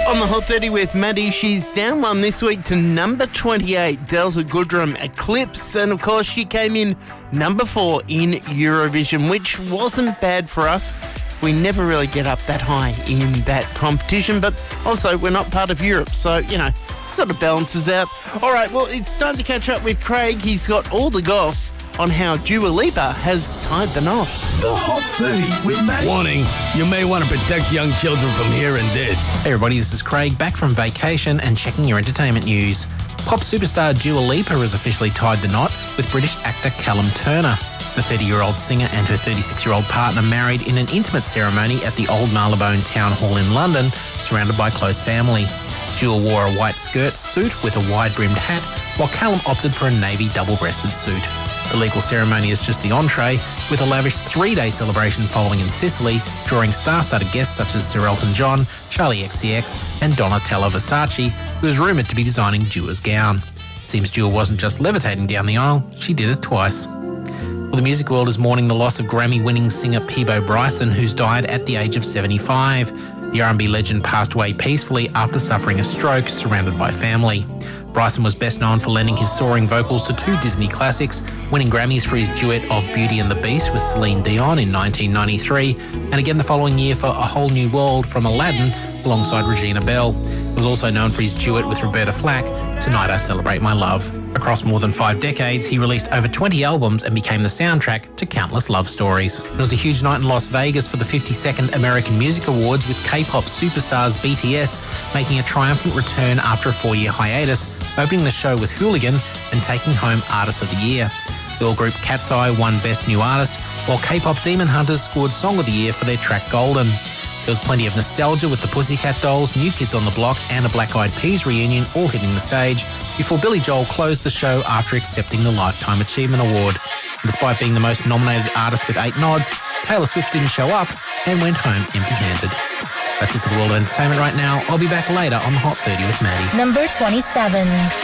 On the Hot 30 with Maddie, she's down one this week to number 28, Delta Goodrem, Eclipse. And, of course, she came in number 4 in Eurovision, which wasn't bad for us. We never really get up that high in that competition, but also we're not part of Europe, so, it sort of balances out. All right, well, it's time to catch up with Craig. He's got all the goss on how Dua Lipa has tied the knot. The Hot 30 with Maddie. Warning, you may want to protect young children from hearing this. Hey everybody, this is Craig, back from vacation and checking your entertainment news. Pop superstar Dua Lipa has officially tied the knot with British actor Callum Turner. The 30-year-old singer and her 36-year-old partner married in an intimate ceremony at the Old Marylebone Town Hall in London, surrounded by close family. Dua wore a white skirt suit with a wide-brimmed hat, while Callum opted for a navy double-breasted suit. The legal ceremony is just the entree, with a lavish 3-day celebration following in Sicily, drawing star-studded guests such as Sir Elton John, Charli XCX and Donatella Versace, who is rumoured to be designing Dua's gown. It seems Dua wasn't just levitating down the aisle, she did it twice. Well, the music world is mourning the loss of Grammy-winning singer Peabo Bryson, who's died at the age of 75. The R&B legend passed away peacefully after suffering a stroke, surrounded by family. Bryson was best known for lending his soaring vocals to 2 Disney classics, winning Grammys for his duet of Beauty and the Beast with Celine Dion in 1993, and again the following year for A Whole New World from Aladdin alongside Regina Bell. He was also known for his duet with Roberta Flack, Tonight I Celebrate My Love. Across more than 5 decades, he released over 20 albums and became the soundtrack to countless love stories. It was a huge night in Las Vegas for the 52nd American Music Awards, with K-pop superstars BTS making a triumphant return after a 4-year hiatus, opening the show with Hooligan and taking home Artist of the Year. Girl group Cat's Eye won Best New Artist, while K-pop Demon Hunters scored Song of the Year for their track Golden. There was plenty of nostalgia with the Pussycat Dolls, New Kids on the Block and a Black Eyed Peas reunion all hitting the stage, before Billy Joel closed the show after accepting the Lifetime Achievement Award. And despite being the most nominated artist with 8 nods, Taylor Swift didn't show up and went home empty-handed. That's it for the world of entertainment right now. I'll be back later on the Hot 30 with Maddie. Number 27.